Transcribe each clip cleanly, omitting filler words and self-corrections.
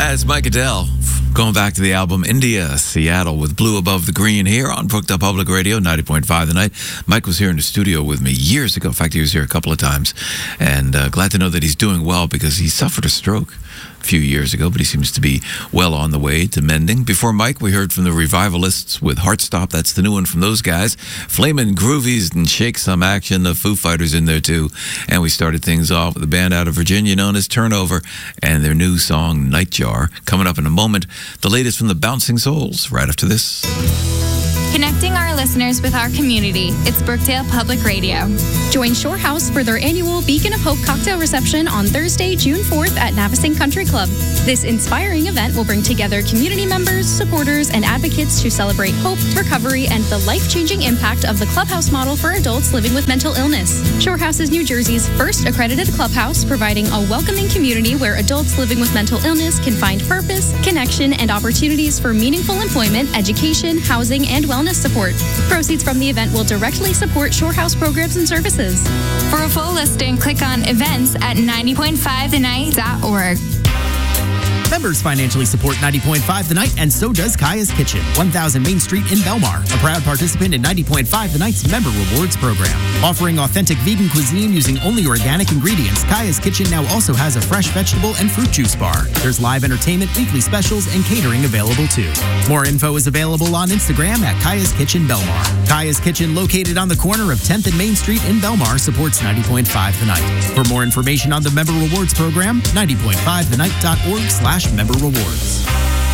As Mike Adele, going back to the album India, Seattle with Blue Above the Green here on Brookdale Public Radio, 90.5 The Night. Mike was here in the studio with me years ago. In fact, he was here a couple of times. And glad to know that he's doing well because he suffered a stroke a few years ago, but he seems to be well on the way to mending. Before Mike, we heard from the Revivalists with Heartstop. That's the new one from those guys. Flamin' Groovies and Shake Some Action. The Foo Fighters in there too. And we started things off with a band out of Virginia known as Turnover and their new song Nightjar. Coming up in a moment, the latest from the Bouncing Souls right after this. Connecting our listeners with our community. It's Brookdale Public Radio. Join Shore House for their annual Beacon of Hope cocktail reception on Thursday, June 4th at Navasink Country Club. This inspiring event will bring together community members, supporters, and advocates to celebrate hope, recovery, and the life-changing impact of the clubhouse model for adults living with mental illness. Shore House is New Jersey's first accredited clubhouse, providing a welcoming community where adults living with mental illness can find purpose, connection, and opportunities for meaningful employment, education, housing, and wellness support. Proceeds from the event will directly support Shore House programs and services. For a full listing, click on events at 90.5thenight.org. Members financially support 90.5 The Night, and so does Kaya's Kitchen, 1000 Main Street in Belmar, a proud participant in 90.5 The Night's Member Rewards program. Offering authentic vegan cuisine using only organic ingredients, Kaya's Kitchen now also has a fresh vegetable and fruit juice bar. There's live entertainment, weekly specials, and catering available too. More info is available on Instagram at Kaya's Kitchen Belmar. Kaya's Kitchen, located on the corner of 10th and Main Street in Belmar, supports 90.5 The Night. For more information on the Member Rewards program, 90.5thenight.org/member rewards.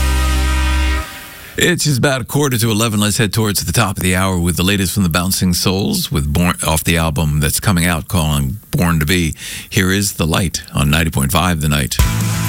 It's just about 11:15. Let's head towards the top of the hour with the latest from the Bouncing Souls with off the album that's coming out called Born to Be. Here is The Light on 90.5 The Night.